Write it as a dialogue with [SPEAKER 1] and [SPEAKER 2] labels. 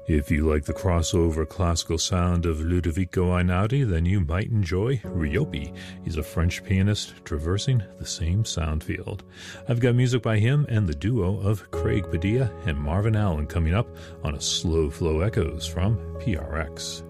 [SPEAKER 1] If you like the crossover classical sound of Ludovico Einaudi, then you might enjoy Ryopi. He's a French pianist traversing the same sound field. I've got music by him and the duo of Craig Padilla and Marvin Allen coming up on a Slow Flow Echoes from PRX.